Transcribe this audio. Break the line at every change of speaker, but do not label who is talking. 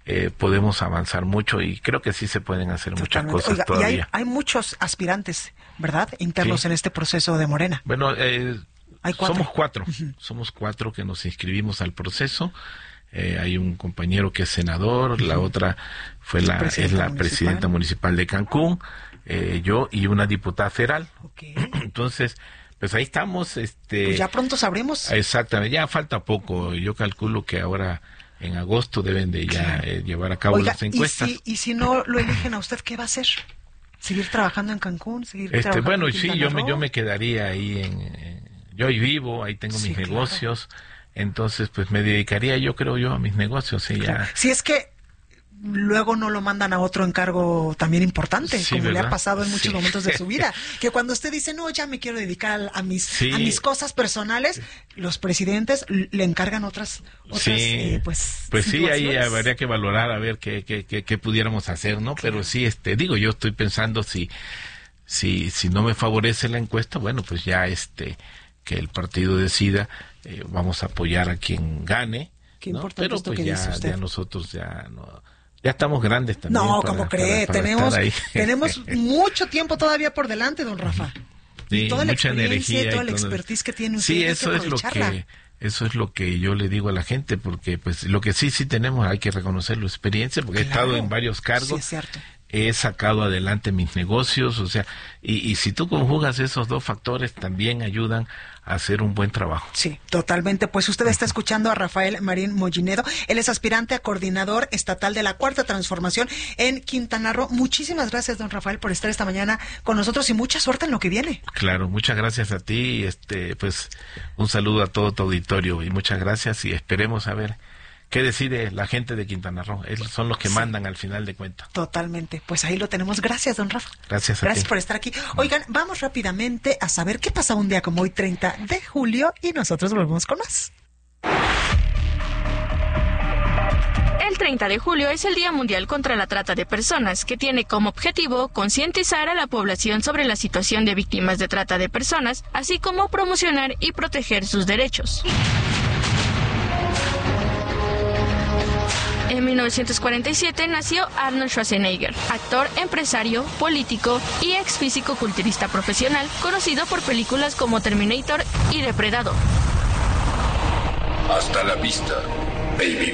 podemos avanzar mucho y creo que sí se pueden hacer muchas cosas. Oiga, todavía.
Y hay muchos aspirantes, ¿verdad? Internos en este proceso de Morena.
Bueno,
hay 4.
Somos 4. Somos 4 que nos inscribimos al proceso. Hay un compañero que es senador, la otra es la presidenta municipal de Cancún, yo y una diputada federal.
Okay.
Entonces, pues ahí estamos.
Pues ya pronto sabremos.
Exactamente, ya falta poco. Yo calculo que ahora en agosto deben de ya llevar a cabo las encuestas.
¿Y si no lo eligen a usted, qué va a hacer? ¿Seguir trabajando en Cancún? ¿Seguir
bueno, sí, yo me quedaría ahí yo ahí vivo, ahí tengo mis negocios. Entonces, pues me dedicaría, yo creo a mis negocios.
Claro. Si es que luego no lo mandan a otro encargo también importante, como ¿verdad? Le ha pasado en muchos momentos de su vida, que cuando usted dice, no, ya me quiero dedicar a mis cosas personales, los presidentes le encargan otras pues
sí, ahí habría que valorar a ver qué pudiéramos hacer, ¿no? Claro. Pero sí, yo estoy pensando si no me favorece la encuesta, bueno, pues ya que el partido decida, vamos a apoyar a quien gane, ¿no? Pero pues ya nosotros ya estamos grandes también.
No, como cree, tenemos mucho tiempo todavía por delante, don Rafa.
Sí,
toda la
mucha
experiencia,
energía,
toda la expertise que tiene usted.
Sí, eso es lo que yo le digo a la gente, porque pues lo que sí tenemos, hay que reconocerlo, experiencia, porque he estado en varios cargos.
Sí, es cierto.
He sacado adelante mis negocios, o sea, y si tú conjugas esos 2 factores, también ayudan a hacer un buen trabajo.
Sí, totalmente. Pues usted está escuchando a Rafael Marín Mollinedo. Él es aspirante a coordinador estatal de la Cuarta Transformación en Quintana Roo. Muchísimas gracias, don Rafael, por estar esta mañana con nosotros y mucha suerte en lo que viene.
Claro, muchas gracias a ti. Pues un saludo a todo tu auditorio y muchas gracias y esperemos a ver ¿qué decide la gente de Quintana Roo? Ellos son los que mandan al final de cuentas.
Totalmente. Pues ahí lo tenemos. Gracias, don Rafa.
Gracias a ti.
Gracias por estar aquí. Oigan, vamos rápidamente a saber qué pasa un día como hoy, 30 de julio, y nosotros volvemos con más.
El 30 de julio es el Día Mundial contra la Trata de Personas, que tiene como objetivo concientizar a la población sobre la situación de víctimas de trata de personas, así como promocionar y proteger sus derechos. En 1947 nació Arnold Schwarzenegger, actor, empresario, político y ex físico-culturista profesional, conocido por películas como Terminator y Depredador.
Hasta la vista, baby.